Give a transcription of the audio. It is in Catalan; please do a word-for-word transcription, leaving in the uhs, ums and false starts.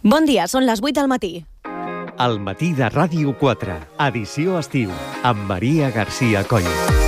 Bon dia, són les vuit del matí. El matí de Ràdio quatre, edició estiu, amb Maria García Coll.